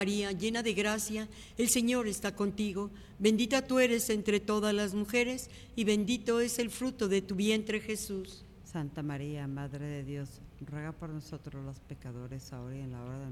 María, llena de gracia, el Señor está contigo. Bendita tú eres entre todas las mujeres, y bendito es el fruto de tu vientre, Jesús. Santa María, Madre de Dios, ruega por nosotros los pecadores, ahora y en la hora de